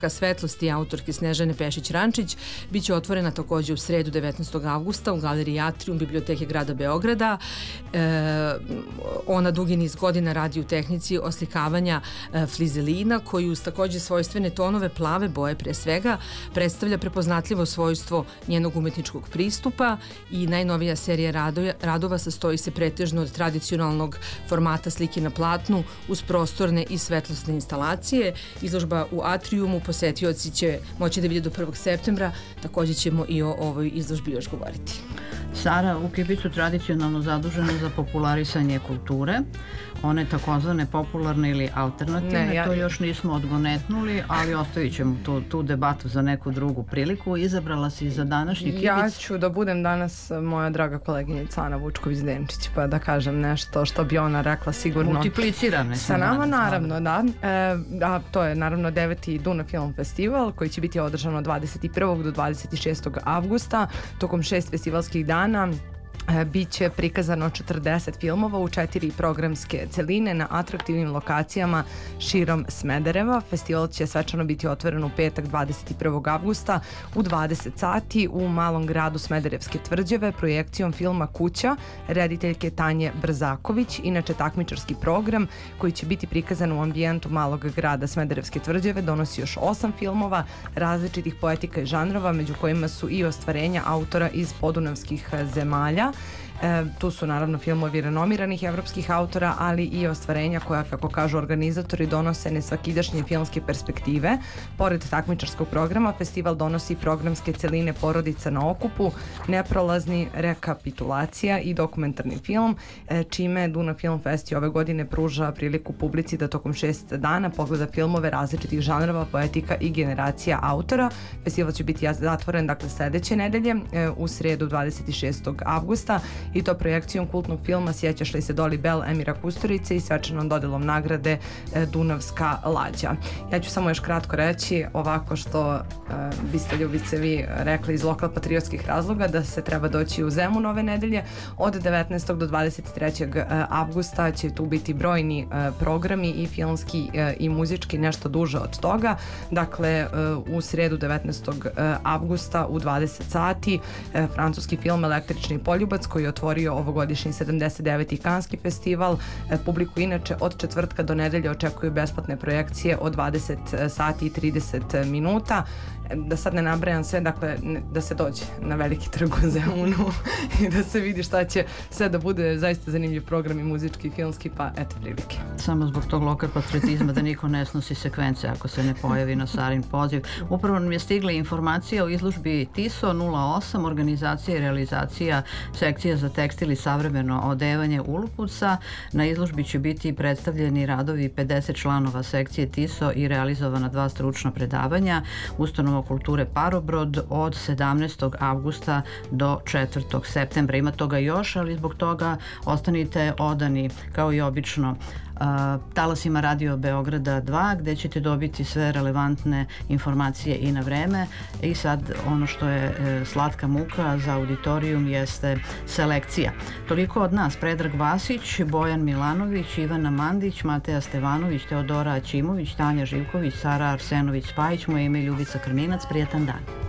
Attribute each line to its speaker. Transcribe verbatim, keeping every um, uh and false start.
Speaker 1: Svetlosti autorke Snežane Pešić-Rančić biće otvorena takođe u sredu devetnaestog avgusta u galeriji Atrium Biblioteke grada Beograda. E, ona dugi niz godina radi u tehnici oslikavanja e, flizelina koji uz takođe svojstvene tonove plave boje pre svega predstavlja prepoznatljivo svojstvo njenog umetničkog pristupa i najnovija serija radova, radova sastoji se pretežno od tradicionalnog formata slike na platnu uz prostorne i svetlosne instalacije. Izložba u Atriumu posetioci će moći da vide do prvog septembra, takođe ćemo i o ovoj izložbi još govoriti.
Speaker 2: Sara, u Kipi su tradicionalno zadužene za popularisanje kulture, one takozvane popularne ili alternativne, ne, ja... to još nismo odgonetnuli, ali ostavit ćemo tu, tu debatu za neku drugu priliku. Izabrala si za današnji Kibic.
Speaker 3: Ja ću da budem danas moja draga koleginica Ana Vučković-Denčić, pa da kažem nešto što bi ona rekla sigurno.
Speaker 2: Multiplicirane
Speaker 3: sa nama, naravno, da. E, a to je naravno deveti Duna Film Festival koji će biti održan od dvadeset prvog do dvadeset šestog avgusta tokom šest festivalskih dana. Biće prikazano četrdeset filmova u četiri programske celine na atraktivnim lokacijama širom Smedereva. Festival će svečano biti otvoren u petak dvadeset prvog avgusta u dvadeset sati u malom gradu Smederevske Tvrđave projekcijom filma Kuća rediteljke Tanje Brzaković. Inače, takmičarski program koji će biti prikazan u ambijentu malog grada Smederevske Tvrđave donosi još osam filmova različitih poetika i žanrova, među kojima su i ostvarenja autora iz podunavskih zemalja. E, tu su naravno filmovi renomiranih evropskih autora, ali i ostvarenja koja, kako kažu organizatori, donose nesvakidašnje filmske perspektive. Pored takmičarskog programa, festival donosi programske celine Porodica na okupu, Neprolazni, Rekapitulacija i dokumentarni film, e, čime Duna Film Festi ove godine pruža priliku publici da tokom šest dana pogleda filmove različitih žanrova, poetika i generacija autora. Festival će biti zatvoren dakle sledeće nedelje e, u sredu dvadeset šestog avgusta i to projekcijom kultnog filma Sjećaš li se Doli Bell Emira Kusturice i svečanom dodelom nagrade e, Dunavska lađa. Ja ću samo još kratko reći ovako što e, biste ljubice vi rekli iz lokal patriotskih razloga da se treba doći u Zemun ove nedelje. Od devetnaestog do dvadeset trećeg avgusta će tu biti brojni e, programi i filmski e, i muzički, nešto duže od toga. Dakle, e, u sredu devetnaestog avgusta u dvadeset sati e, francuski film Električni poljubac koji je otvorio ovogodišnji sedamdeset deveti Kanski festival. E, publiku inače od četvrtka do nedelje očekuju besplatne projekcije od dvadeset sati i trideset minuta. E, da sad ne nabrajam sve, dakle ne, da se dođe na veliki trg u Zemunu i da se vidi šta će sve da bude zaista zanimljiv program i muzički i filmski, pa eto prilike.
Speaker 2: Samo zbog tog lokal patriotizma da niko ne snosi sekvence ako se ne pojavi na Sarin poziv. Upravo nam je stigla informacija o izložbi TISO nula osam, organizacija i realizacija sekcija za tekstil i savremeno odevanje Ulupuca. Na izložbi će biti predstavljeni radovi pedeset članova sekcije TISO i realizovana dva stručna predavanja Ustanova kulture Parobrod od sedamnaestog avgusta do četvrtog septembra. Ima toga još, ali zbog toga ostanite odani kao i obično Uh, talasima Radio Beograda dva, gde ćete dobiti sve relevantne informacije i na vreme. I sad ono što je e, slatka muka za auditorijum jeste selekcija. Toliko od nas: Predrag Vasić, Bojan Milanović, Ivana Mandić, Mateja Stevanović, Teodora Ćimović, Tanja Živković, Sara Arsenović-Spajić. Moje ime je Ljubica Krminac. Prijatan dan.